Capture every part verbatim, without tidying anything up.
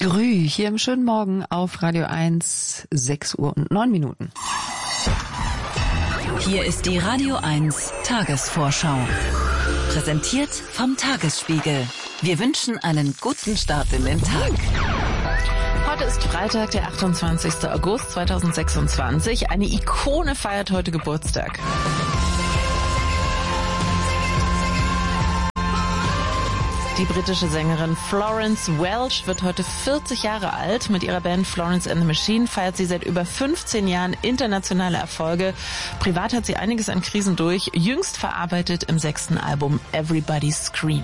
Grü, hier im schönen Morgen auf Radio eins, sechs Uhr und neun Minuten. Hier ist die Radio eins Tagesvorschau. Präsentiert vom Tagesspiegel. Wir wünschen einen guten Start in den Tag. Heute ist Freitag, der achtundzwanzigster August zweitausendsechsundzwanzig. Eine Ikone feiert heute Geburtstag. Die britische Sängerin Florence Welch wird heute vierzig Jahre alt. Mit ihrer Band Florence and the Machine feiert sie seit über fünfzehn Jahren internationale Erfolge. Privat hat sie einiges an Krisen durch, jüngst verarbeitet im sechsten Album Everybody Scream.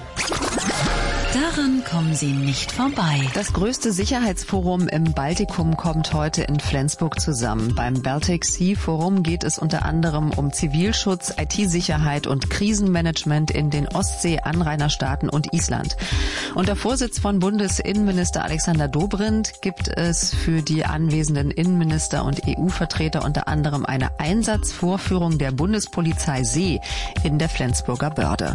Daran kommen Sie nicht vorbei. Das größte Sicherheitsforum im Baltikum kommt heute in Flensburg zusammen. Beim Baltic Sea Forum geht es unter anderem um Zivilschutz, I T-Sicherheit und Krisenmanagement in den Ostsee-Anrainerstaaten und Island. Unter Vorsitz von Bundesinnenminister Alexander Dobrindt gibt es für die anwesenden Innenminister und E U-Vertreter unter anderem eine Einsatzvorführung der Bundespolizei See in der Flensburger Börde.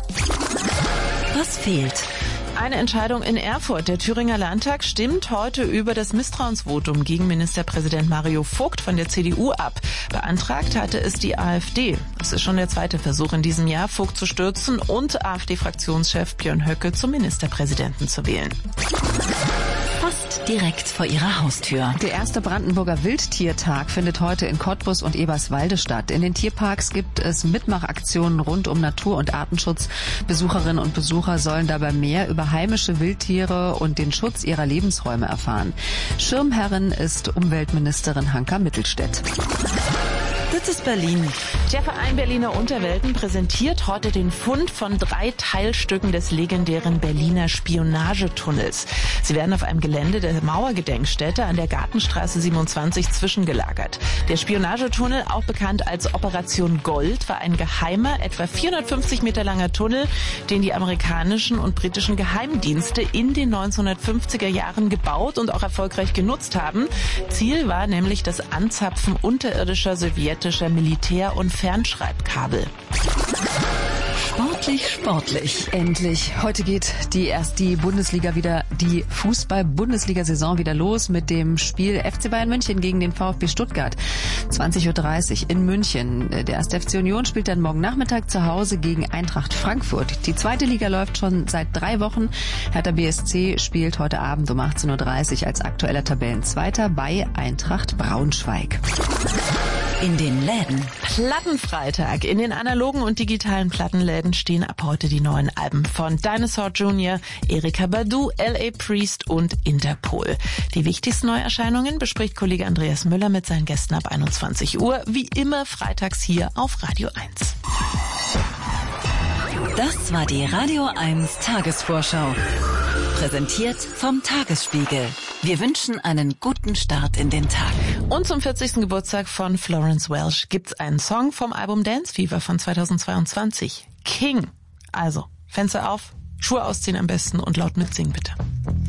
Was fehlt? Eine Entscheidung in Erfurt. Der Thüringer Landtag stimmt heute über das Misstrauensvotum gegen Ministerpräsident Mario Vogt von der C D U ab. Beantragt hatte es die AfD. Es ist schon der zweite Versuch in diesem Jahr, Vogt zu stürzen und AfD-Fraktionschef Björn Höcke zum Ministerpräsidenten zu wählen. Fast direkt vor ihrer Haustür. Der erste Brandenburger Wildtiertag findet heute in Cottbus und Eberswalde statt. In den Tierparks gibt es Mitmachaktionen rund um Natur- und Artenschutz. Besucherinnen und Besucher sollen dabei mehr über heimische Wildtiere und den Schutz ihrer Lebensräume erfahren. Schirmherrin ist Umweltministerin Hanka Mittelstädt. Das ist Berlin. Der Verein Berliner Unterwelten präsentiert heute den Fund von drei Teilstücken des legendären Berliner Spionagetunnels. Sie werden auf einem Gelände der Mauergedenkstätte an der Gartenstraße siebenundzwanzig zwischengelagert. Der Spionagetunnel, auch bekannt als Operation Gold, war ein geheimer, etwa vierhundertfünfzig Meter langer Tunnel, den die amerikanischen und britischen Geheimdienste in den neunzehnhundertfünfziger Jahren gebaut und auch erfolgreich genutzt haben. Ziel war nämlich das Anzapfen unterirdischer sowjetischer Militär- und Fernschreibkabel. Sportlich, sportlich. Endlich. Heute geht die erst die Bundesliga wieder, die Fußball-Bundesliga-Saison wieder los mit dem Spiel F C Bayern München gegen den VfB Stuttgart. zwanzig Uhr dreißig in München. Der erste F C Union spielt dann morgen Nachmittag zu Hause gegen Eintracht Frankfurt. Die zweite Liga läuft schon seit drei Wochen. Hertha B S C spielt heute Abend um achtzehn Uhr dreißig als aktueller Tabellenzweiter bei Eintracht Braunschweig. In den Läden. Plattenfreitag. In den analogen und digitalen Plattenläden stehen ab heute die neuen Alben von Dinosaur Junior, Erykah Badu, L A Priest und Interpol. Die wichtigsten Neuerscheinungen bespricht Kollege Andreas Müller mit seinen Gästen ab einundzwanzig Uhr. Wie immer freitags hier auf Radio eins. Das war die Radio eins Tagesvorschau. Präsentiert vom Tagesspiegel. Wir wünschen einen guten Start in den Tag. Und zum vierzigsten Geburtstag von Florence Welch gibt's einen Song vom Album Dance Fever von zweitausendzweiundzwanzig. King. Also, Fenster auf, Schuhe ausziehen am besten und laut mitsingen bitte.